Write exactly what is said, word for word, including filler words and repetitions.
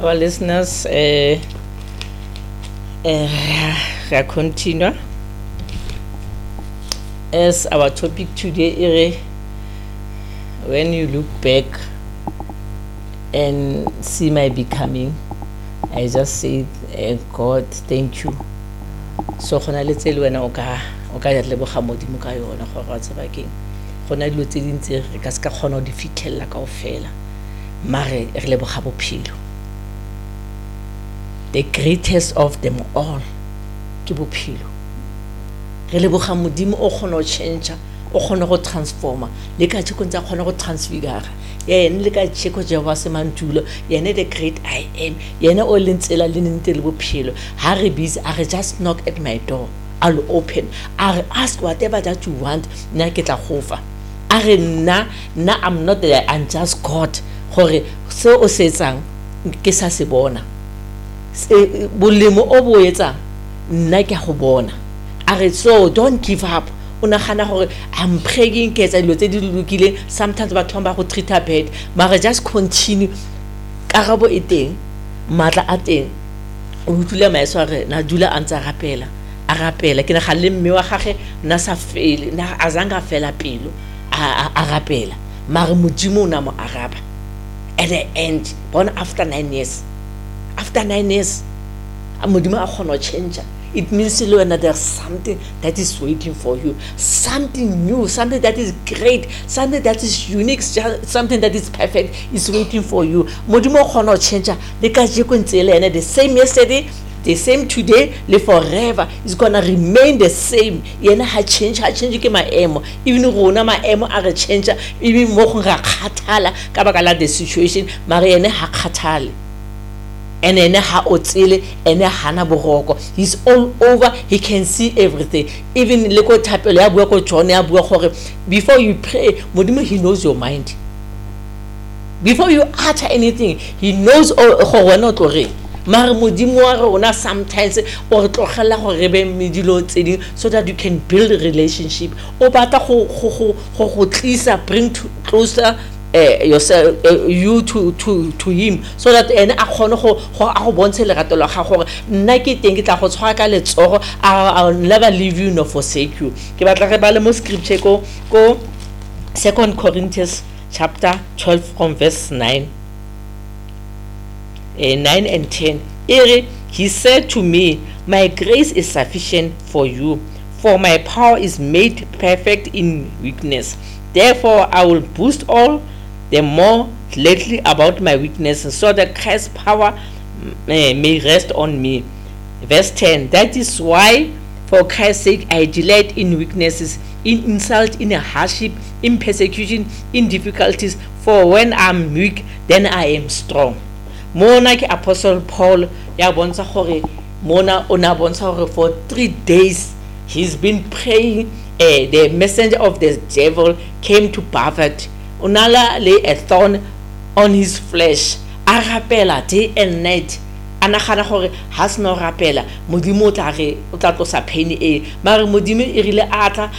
Our listeners, uh, uh, continue. As our topic today, when you look back and see my becoming, I just say, uh, God, thank you. So, let's say when I okay, le boga modimo ka yona go ga tsaba keng gona dilo tse dintse re ka se ka kgona go di fitlhella ka ofela mare re le boga bophelo. The greatest of them all ke bophelo. Re le boga modimo o kgona go change o kgona go transforma le ka tshiko ntse kgona go transfigure yena le ka tshiko Jehova se mantulo yena the great I am yena o lentsela le nente le bophelo ha re busy a re just knock at my door. I'll open. I'll ask whatever that you want. Na ketla gofa. Are na na I'm not there. I'm just God. Gore se o setsang ke sa se bona. Se bolemo o bo etsa nna ke go bona. Are so don't give up. Una gana gore I'm praying ke tsa dilo tse di lokile. Sometimes ba thomba go treat bad. Mara just continue. Karabo e teng. Matla a teng. O dula maeswa re na dula antsa rapela. Arapela ke na ga le mme wa gage na sa fele na azanga fela pelo a arapela mare modimo na mo araba at the end born after nine years after nine years a modimo a gona change. It means there's something that is waiting for you, something new, something that is great, something that is unique, something that is perfect is waiting for you. Modimo gona change le ka jeko ntsele ene the same yesterday, the same today, le forever is gonna remain the same. Yena ha change, ha change ke maemo. Even rona maemo a re change, even mo go ga khathala ka baka la the situation, mare yena ha khathale. And ene ha otsele, ene hana boroko. He's all over, he can see everything. Even le ko thapelo ya bua ko John ya bua gore before you pray, modimo he knows your mind. Before you utter anything, he knows go wena tlo re. Mare modimo wa rona sometimes o re tlogela go rebe medilo tse ding so that you can build a relationship. O batla go go go go tlisa bring to closer uh, yourself uh, you to to to him so that ene a khone go go a go bontshe lerato la ga gore nna ke teng ke tla go tshwara ka letsogo. I'll never leave you nor forsake you. Ke batla re bale mo scripture ko ko Second Corinthians chapter twelve from verse nine. Uh, nine and ten. He said to me, my grace is sufficient for you, for my power is made perfect in weakness. Therefore I will boast all the more gladly about my weaknesses, so that Christ's power uh, may rest on me. Verse ten. That is why for Christ's sake I delight in weaknesses, in insult, in hardship, in persecution, in difficulties, for when I'm weak then I am strong. Mona ke Apostle Paul ya bontsha gore mona ona bontsha gore for three days he's been praying. Uh, the messenger of the devil came to buffet unala lay a thorn on his flesh. A rapela day and night. Ana gana gore has no rapela modimo tla re o tla tlosa pain e mare modimo e rile atla